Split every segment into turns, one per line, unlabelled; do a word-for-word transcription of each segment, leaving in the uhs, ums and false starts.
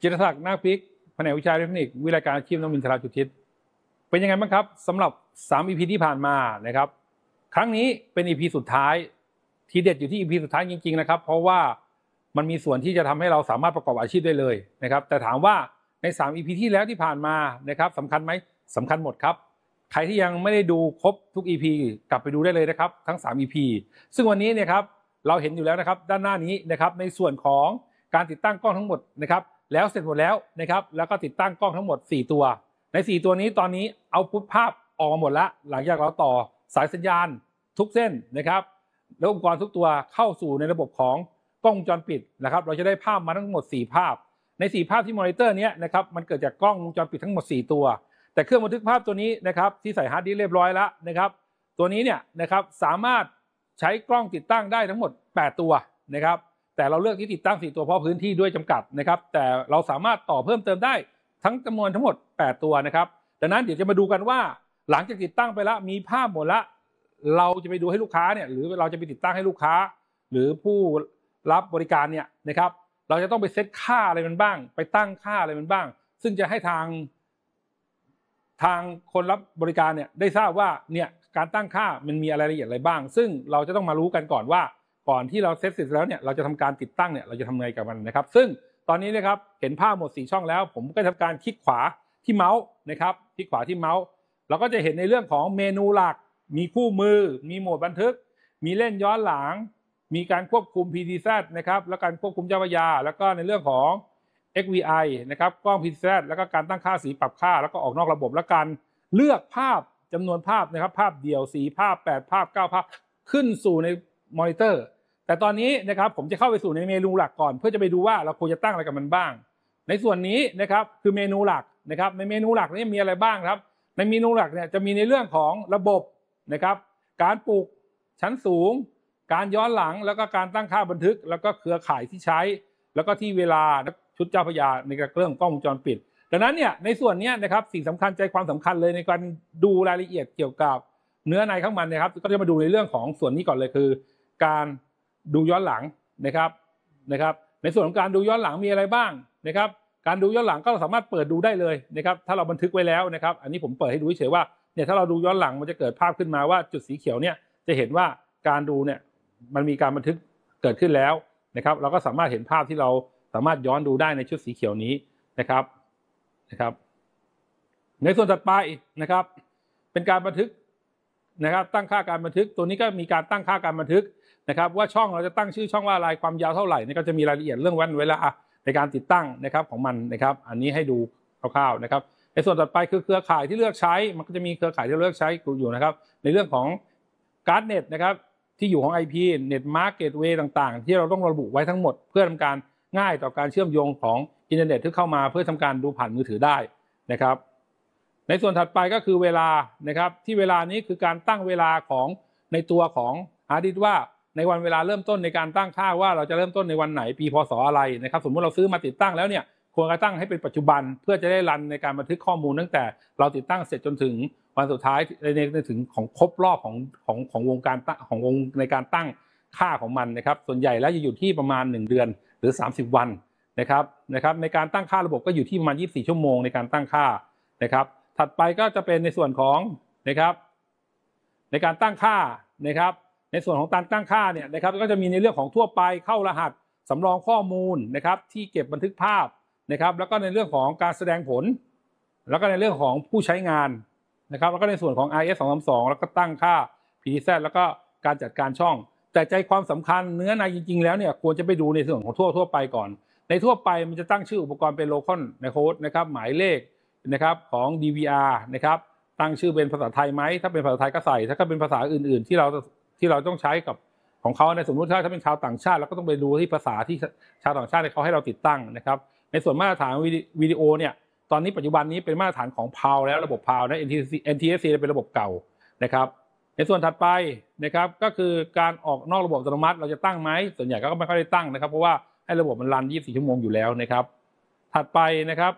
จิตรศักดิ์นาคพริกแผนกวิชาเทคนิควิทยาการอาชีพนมินทราจุทิศเป็นยังไงบ้างครับสำหรับสาม อี พี ที่ผ่านมานะครับครั้งนี้เป็น อี พี สุดท้ายทีเด็ดอยู่ที่ อี พี สุดท้ายจริงๆนะครับเพราะว่ามันมีส่วนที่จะทำให้เราสามารถประกอบอาชีพได้เลยนะครับแต่ถามว่าในสาม อี พี ที่แล้วที่ผ่านมานะครับสำคัญไหมสำคัญหมดครับใครที่ยังไม่ได้ดูครบทุก อี พี กลับไปดูได้เลยนะครับทั้งสาม อี พี ซึ่งวันนี้เนี่ยครับเราเห็นอยู่แล้วนะครับด้านหน้านี้นะครับในส่วนของการติดตั้งกล้องทั้งหมดนะครับแล้วเสร็จหมดแล้วนะครับแล้วก็ติดตั้งกล้องทั้งหมดสี่ตัวในสี่ตัวนี้ตอนนี้เอาพุทภาพออกมาหมดแล้วหลังจากเราต่อสายสัญญาณทุกเส้นนะครับแล้วอุปกรณ์ทุกตัวเข้าสู่ในระบบของกล้องวงจรปิดนะครับเราจะได้ภาพมาทั้งหมดสี่ภาพในสี่ภาพที่มอนิเตอร์นี้นะครับมันเกิดจากกล้องวงจรปิดทั้งหมดสี่ตัวแต่เครื่องบันทึกภาพตัวนี้นะครับที่ใส่ฮาร์ดดิสก์เรียบร้อยแล้วนะครับตัวนี้เนี่ยนะครับสามารถใช้กล้องติดตั้งได้ทั้งหมดแปดตัวนะครับแต่เราเลือกที่ติดตั้งสี่ตัวเพราะพื้นที่ด้วยจำกัดนะครับแต่เราสามารถต่อเพิ่มเติมได้ทั้งจำนวนทั้งหมดแปดตัวนะครับดังนั้นเดี๋ยวจะมาดูกันว่าหลังจากติดตั้งไปแล้วมีภาพหมดแล้วเราจะไปดูให้ลูกค้าเนี่ยหรือเราจะไปติดตั้งให้ลูกค้าหรือผู้รับบริการเนี่ยนะครับเราจะต้องไปเซตค่าอะไรมันบ้างไปตั้งค่าอะไรมันบ้างซึ่งจะให้ทางทางคนรับบริการเนี่ยได้ทราบว่าเนี่ยการตั้งค่ามันมีอะไรละเอียดอะไรบ้างซึ่งเราจะต้องมารู้กันก่อนว่าก่อนที่เราเซตเสร็จแล้วเนี่ยเราจะทำการติดตั้งเนี่ยเราจะทำไงกับมันนะครับซึ่งตอนนี้นะครับเห็นภาพหมดสี่ช่องแล้วผมก็ทำการคลิกขวาที่เมาส์นะครับคลิกขวาที่เมาส์เราก็จะเห็นในเรื่องของเมนูหลักมีคู่มือมีโหมดบันทึกมีเล่นย้อนหลังมีการควบคุม พี ที แซด นะครับแล้วการควบคุมเจ้าพระยาแล้วก็ในเรื่องของ เอ็กซ์ วี ไอ นะครับกล้อง พี ที แซด แล้วก็การตั้งค่าสีปรับค่าแล้วก็ออกนอกระบบและการเลือกภาพจำนวนภาพนะครับภาพเดี่ยวสี่ภาพแปดภาพเก้าภาพขึ้นสู่ในมอนิเตอร์แต่ตอนนี้นะครับผมจะเข้าไปสู่ในเมนูหลักก่อนเพื่อจะไปดูว่าเราควรจะตั้งอะไรกับมันบ้างในส่วนนี้นะครับคือเมนูหลักนะครับในเมนูหลักนี้มีอะไรบ้างครับในเมนูหลักเนี่ยจะมีในเรื่องของระบบนะครับการปลูกชั้นสูงการย้อนหลังแล้วก็การตั้งค่าบันทึกแล้วก็เครือข่ายที่ใช้แล้วก็ที่เวลาชุดเจ้าพระยาในเรื่องกล้องวงจรปิดดังนั้นเนี่ยในส่วนนี้นะครับสิ่งสำคัญใจความสำคัญเลยในการดูรายละเอียดเกี่ยวกับเนื้อในข้างมันนะครับก็จะมาดูในเรื่องของส่วนนี้ก่อนเลยคือการดูย้อนหลังนะครับนะครับในส่วนของการดูย้อนหลังมีอะไรบ้างนะครับการดูย้อนหลังก็สามารถเปิดดูได้เลยนะครับถ้าเราบันทึกไว้แล้วนะครับอันนี้ผมเปิดให้ดูเฉยๆว่าเนี่ยถ้าเราดูย้อนหลังมันจะเกิดภาพขึ้นมาว่าจุดสีเขียวเนี่ยจะเห็นว่าการดูเนี่ยมันมีการบันทึกเกิดขึ้นแล้วนะครับเราก็สามารถเห็นภาพที่เราสามารถย้อนดูได้ในชุดสีเขียวนี้นะครับนะครับในส่วนถัดไปนะครับเป็นการบันทึกนะครับตั้งค่าการบันทึกตัวนี้ก็มีการตั้งค่าการบันทึกนะครับว่าช่องเราจะตั้งชื่อช่องว่าอะไรความยาวเท่าไหร่นี่ก็จะมีรายละเอียดเรื่องวันเวลาในการติดตั้งนะครับของมันนะครับอันนี้ให้ดูคร่าวๆนะครับในส่วนต่อไปคือเครือข่ายที่เลือกใช้มันก็จะมีเครือข่ายที่เลือกใช้อยู่นะครับในเรื่องของการ์ดเน็ตนะครับที่อยู่ของ ไอ พี เน็ตมาร์คเกตเวย์ต่างๆที่เราต้องระบุไว้ทั้งหมดเพื่อทำการง่ายต่อการเชื่อมโยงของอินเทอร์เน็ตที่เข้ามาเพื่อทำการดูผ่านมือถือได้นะครับในส่วนถัดไปก็คือเวลานะครับที่เวลานี้คือการตั้งเวลาของในตัวของฮาร์ดดิสก์ว่าในวันเวลาเริ่มต้นในการตั้งค่าว่าเราจะเริ่มต้นในวันไหนปีพศอะไรนะครับสมมติเราซื้อมาติดตั้งแล้วเนี่ยควรจะตั้งให้เป็นปัจจุบันเพื่อจะได้รันในการบันทึกข้อมูลตั้งแต่เราติดตั้งเสร็จจนถึงวันสุดท้ายในถึงของครบรอบของของของวงการของวงในการตั้งค่าของมันนะครับส่วนใหญ่แล้วจะอยู่ที่ประมาณหนึ่งเดือนหรือสามสิบวันนะครับนะครับในการตั้งค่าระบบก็อยู่ที่ประมาณยี่สิบสี่ชั่วโมงในการตั้งค่านะครับถัดไปก็จะเป็นในส่วนของนะครับในการตั้งค่านะครับในส่วนของการตั้งค่าเนี่ยนะครับก็จะมีในเรื่องของทั่วไปเข้ารหัสสำรองข้อมูลนะครับที่เก็บบันทึกภาพนะครับแล้วก็ในเรื่องของการแสดงผลแล้วก็ในเรื่องของผู้ใช้งานนะครับแล้วก็ในส่วนของ ไอ เอส สองสามสองแล้วก็ตั้งค่า พี ที แซด แล้วก็การจัดการช่องแต่ใจความสำคัญเนื้อในจริงๆแล้วเนี่ยควรจะไปดูในส่วนของทั่วทั่วไปก่อนในทั่วไปมันจะตั้งชื่ออุปกรณ์เป็นโลคอลในโค้ดนะครับหมายเลขนะครับของ ดี วี อาร์ นะครับตั้งชื่อเป็นภาษาไทยไหมถ้าเป็นภาษาไทยก็ใส่ถ้าเป็นภาษาอื่นๆที่เราที่เราต้องใช้กับของเขาในสมมติถ้าถ้าเป็นชาวต่างชาติเราก็ต้องไปดูที่ภาษาที่ชาวต่างชาติเขาให้เราติดตั้งนะครับในส่วนมาตรฐานวิดีโอเนี่ยตอนนี้ปัจจุบันนี้เป็นมาตรฐานของ พี เอ แอล แล้วระบบ พี เอ แอล นะ เอ็น ที เอส ซี เป็นระบบเก่านะครับในส่วนถัดไปนะครับก็คือการออกนอกระบบอัตโนมัติเราจะตั้งไหมส่วนใหญ่ก็ไม่ค่อยได้ตั้งนะครับเพราะว่าให้ระบบมันรันยี่สิบสี่ชั่วโมงอยู่แล้วนะครับถัดไปนะครับ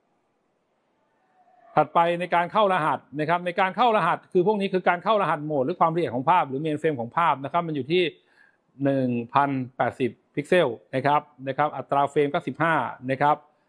ถัดไปในการเข้ารหัสนะครับในการเข้ารหัสคือพวกนี้คือการเข้ารหัสโหมดหรือความละเอียดของภาพหรือเมนเฟรมของภาพนะครับมันอยู่ที่ หนึ่งพันแปดสิบ พิกเซลนะครับนะครับอัตราเฟรมก็สิบห้านะครับ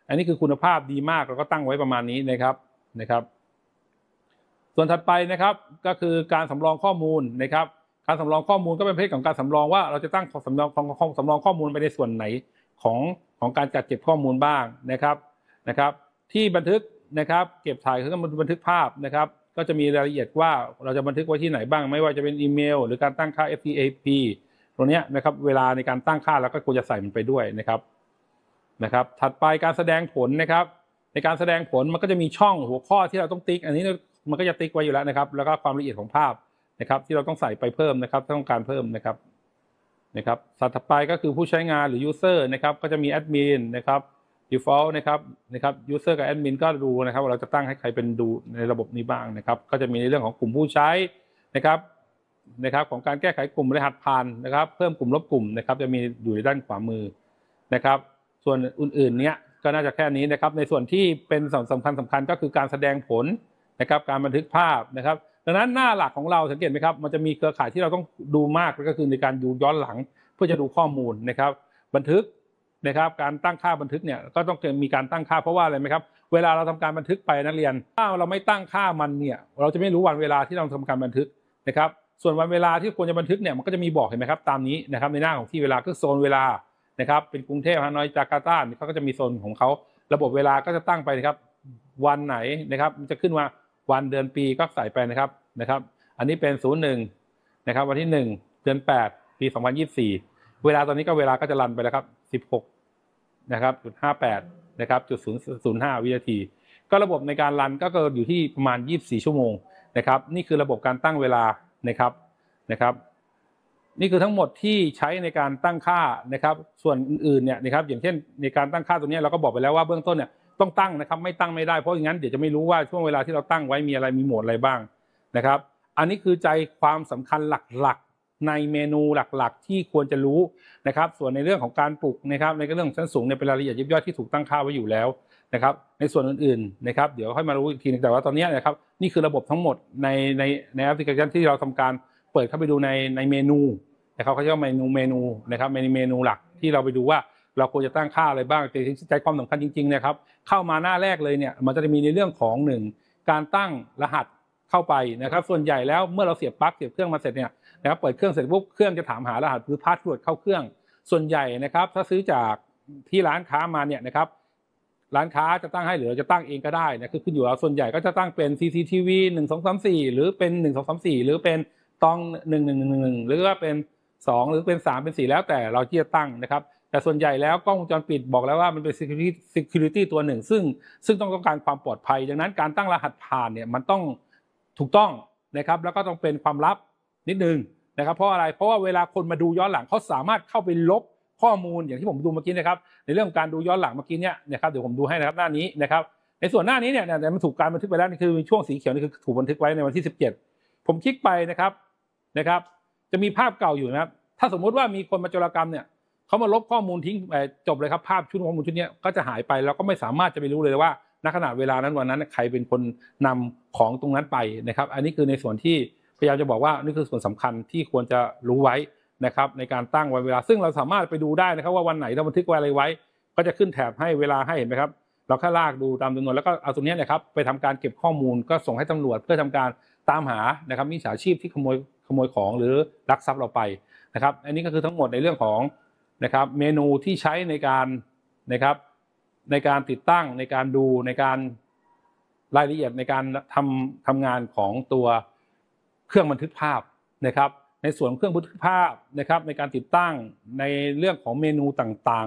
อันนี้คือคุณภาพดีมากเราก็ตั้งไว้ประมาณนี้นะครับนะครับส่วนถัดไปนะครับก็คือการสำรองข้อมูลนะครับการสำรองข้อมูลก็เป็นประเภทของการสำรองว่าเราจะตั้งสำรองของสำรองข้อมูลไปในส่วนไหนของของการจัดเก็บข้อมูลบ้างนะครับนะครับที่บันทึกนะครับเก็บถ่ายคือบันทึกภาพนะครับก็จะมีรายละเอียดว่าเราจะบันทึกไว้ที่ไหนบ้างไม่ว่าจะเป็นอีเมลหรือการตั้งค่า เอฟ ที เอ พี ตรงนี้นะครับเวลาในการตั้งค่าเราก็ควรจะใส่มันไปด้วยนะครับนะครับถัดไปการแสดงผลนะครับในการแสดงผลมันก็จะมีช่องหัวข้อที่เราต้องติ๊กอันนี้มันก็จะติ๊กไว้อยู่แล้วนะครับแล้วก็ความละเอียดของภาพนะครับที่เราต้องใส่ไปเพิ่มนะครับถ้าต้องการเพิ่มนะครับนะครับถัดไปก็คือผู้ใช้งานหรือ user นะครับก็จะมีแอดมินนะครับ default นะครับนะครับ user กับแอดมินก็ดูนะครับว่าเราจะตั้งให้ใครเป็นดูในระบบนี้บ้างนะครับก็จะมีในเรื่องของกลุ่มผู้ใช้นะครับนะครับของการแก้ไขกลุ่มรหัสผ่านนะครับเพิ่มกลุ่มลบกลุ่มนะครับจะมีอยู่ในด้านขวามือนะครับส่วนอื่นๆเนี้ยก็น่าจะแค่นี้นะครับในส่วนที่เป็นสำคัญสำคัญก็คือการแสดงผลนะครับการบันทึกภาพนะครับดังนั้นหน้าหลักของเราสังเกตไหมครับมันจะมีเครือข่ายที่เราต้องดูมากก็คือในการดูย้อนหลังเพื่อจะดูข้อมูลนะครับบันทึกนะครับการตั้งค่าบันทึกเนี่ยก็ต้องมีการตั้งค่าเพราะว่าอะไรไหมครับเวลาเราทำการบันทึกไปนักเรียนถ้าเราไม่ตั้งค่ามันเนี่ยเราจะไม่รู้วันเวลาที่เราทำการบันทึกนะครับส่วนวันเวลาที่ควรจะบันทึกเนี่ยมันก็จะมีบอกเห็นไหมครับตามนี้นะครับในหน้าของที่เวลาก็โซนเวลานะครับเป็นกรุงเทพฮานอยจาการ์ตาเขาก็จะมีโซนของเขาระบบเวลาก็จะตั้งไปนะครับวันไหนนะครับมันจะขึ้นมาวันเดือนปีก็ใส่ไปนะครับนะครับอันนี้เป็นศูนย์หนึ่งนะครับวันที่หนึ่งเดือนแปดปีสองพันยี่สิบสี่เวลาตอนนี้ก็เวลาก็จะรันไปแล้วครับสิบหกนะครับจุดห้าแปดนะครับจุดศูนย์ศูนย์ห้าวินาทีก็ระบบในการรันก็เกิดอยู่ที่ประมาณยี่สิบสี่ชั่วโมงนะครับนี่คือระบบการตั้งเวลานะครับนะครับนี่คือทั้งหมดที่ใช้ในการตั้งค่านะครับส่วนอื่นๆเนี่ยนะครับอย่างเช่นในการตั้งค่าตรงนี้เราก็บอกไปแล้วว่าเบื้องต้นเนี่ยต้องตั้งนะครับไม่ตั้งไม่ได้เพราะอย่างนั้นเดี๋ยวจะไม่รู้ว่าช่วงเวลาที่เราตั้งไว้มีอะไรมีโหมดอะไรบ้างนะครับอันนี้คือใจความสำคัญหลักๆในเมนูหลักๆที่ควรจะรู้นะครับส่วนในเรื่องของการปลุกนะครับในเรื่องชั้นสูงเนี่ยเป็นรายละเอียดยิบย่อยที่ถูกตั้งค่าไว้อยู่แล้วนะครับในส่วนอื่นๆนะครับเดี๋ยวค่อยมารู้อีกทีนึงแต่ว่าตอนนี้นะครับนี่คือระบบทั้งหมดในในในแอปพลิเคชันที่เราทำการเปิดเข้าไปดูในในเมนูนะครับเขาเรียกว่าเมนูเมนูนะครับในเมนูหลักที่เราไปดูว่าเราควรจะตั้งค่าอะไรบ้างแต่ใจความสำคัญจริงๆนะครับเข้ามาหน้าแรกเลยเนี่ยมันจะมีในเรื่องของหนึ่งการตั้งรหัสเข้าไปนะครับส่วนใหญ่แล้วเมื่อเราเสียบปลั๊กเสียบเครื่องมาเสร็จเนี่ยนะครับเปิดเครื่องเสร็จปุ๊บเครื่องจะถามหารหัสหรือพาสเวิร์ดเข้าเครื่องส่วนใหญ่นะครับถ้าซื้อจากที่ร้านค้ามาเนี่ยนะครับร้านค้าจะตั้งให้หรือจะตั้งเองก็ได้นะคือขึ้นอยู่แล้วส่วนใหญ่ก็จะตั้งเป็น ซี ซี ที วี หนึ่ง สอง สาม สี่หรือเป็นหนึ่ง สอง สาม สี่หรือเป็นตองหนึ่ง หนึ่ง หนึ่ง หนึ่งหรือว่าเป็นสองหรือเป็นสามเป็นสี่แล้วแต่เราที่จะตั้งนะครับแต่ส่วนใหญ่แล้วกล้องวงจรปิดบอกแล้วว่ามันเป็น security security ตัวหนึ่งซึ่งซึ่งต้องต้องการความปลอดภัยดังนั้นการตั้งรหัสผ่านเนี่ยมันต้องถูกต้องนะครับแล้วก็ต้องเป็นความลับนิดนึงนะครับเพราะอะไรเพราะว่าเวลาคนมาดูย้อนหลังเขาสามารถเข้าไปลบข้อมูลอย่างที่ผมดูเมื่อกี้นะครับในเรื่องการดูย้อนหลังเมื่อกี้เนี่ยนะครับเดี๋ยวผมดูให้นะครับหน้านี้นะครับในส่วนหน้านี้เนี่ยมันถูกการบันทึกไปแล้วนี่คือช่วงสีเขียวนี่คือถูกบันทึกไว้ในวันที่สิบเจ็ดผมคลิกไปนะครับนะครับจะมีภาพเก่าอยู่นะครับถ้าสมมุติว่ามีคนมาโจรกรรมเนี่ยเขามาลบข้อมูลทิ้งจบเลยครับภาพชุดข้อมูลชุดนี้ก็จะหายไปแล้วก็ไม่สามารถจะไปรู้เลยว่าณขณะเวลานั้นวันนั้นใครเป็นคนนำของตรงนั้นไปนะครับอันนี้คือในส่วนที่พยายามจะบอกว่านี่คือส่วนสำคัญที่ควรจะรู้ไว้นะครับในการตั้งวันเวลาซึ่งเราสามารถไปดูได้นะครับว่าวันไหนเราบันทึกไว้อะไรไว้ก็จะขึ้นแถบให้เวลาให้เห็นไหมครับเราแค่ลากดูตามจำนวนแล้วก็เอาตรงนี้นะครับไปทำการเก็บข้อมูลก็ส่งให้ตำรวจเพื่อทำการตามหานะครับมิจฉาชีพที่ขโมยขโมยของหรือลักทรัพย์เราไปนะครับอันนี้ก็คือทั้งหมดในเรื่องของนะครับเมนูที่ใช้ในการนะครับในการติดตั้งในการดูในการรายละเอียดในการทำทำงานของตัวเครื่องบันทึกภาพนะครับในส่วนเครื่องบันทึกภาพนะครับในการติดตั้งในเรื่องของเมนูต่างๆ